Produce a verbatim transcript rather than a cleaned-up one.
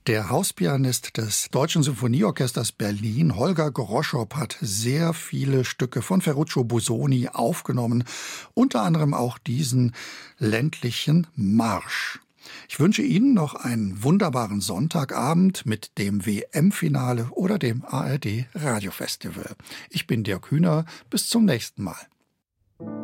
Der Hauspianist des Deutschen Symphonieorchesters Berlin, Holger Groschow, hat sehr viele Stücke von Ferruccio Busoni aufgenommen, unter anderem auch diesen ländlichen Marsch. Ich wünsche Ihnen noch einen wunderbaren Sonntagabend mit dem W M-Finale oder dem A R D Radiofestival. Ich bin Dirk Hühner, bis zum nächsten Mal.